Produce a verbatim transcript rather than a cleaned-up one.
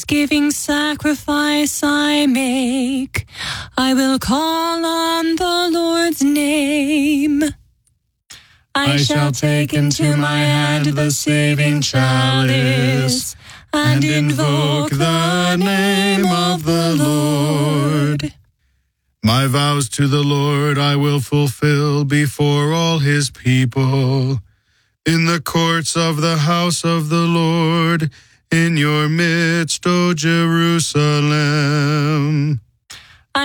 thanksgiving sacrifice I make. I will call on the Lord's name. I shall take into my hand the saving chalice, and invoke the name of the Lord. My vows to the Lord I will fulfill before all his people. In the courts of the house of the Lord, in your midst, O Jerusalem.